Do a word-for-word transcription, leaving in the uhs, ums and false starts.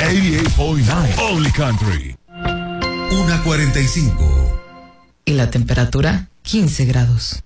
ochenta y ocho punto nueve. Only Country. una cuarenta y cinco. Y la temperatura, quince grados.